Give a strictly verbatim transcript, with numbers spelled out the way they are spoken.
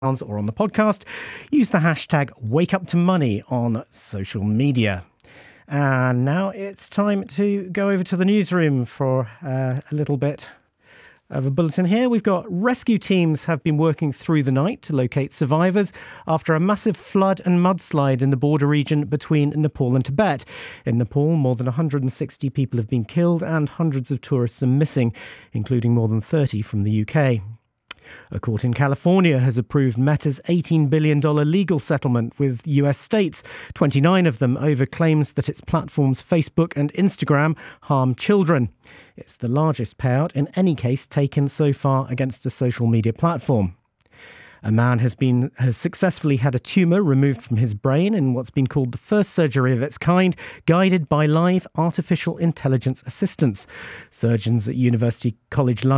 or on the podcast, use the hashtag WakeUpToMoney on social media. And now it's time to go over to the newsroom for uh, a little bit of a bulletin here. We've got rescue teams have been working through the night to locate survivors after a massive flood and mudslide in the border region between Nepal and Tibet. In Nepal, more than one hundred sixty people have been killed and hundreds of tourists are missing, including more than thirty from the U K. A court in California has approved Meta's eighteen billion dollars legal settlement with U S states, twenty-nine of them over claims that its platforms Facebook and Instagram harm children. It's the largest payout in any case taken so far against a social media platform. A man has been has successfully had a tumour removed from his brain in what's been called the first surgery of its kind, guided by live artificial intelligence assistants. Surgeons at University College London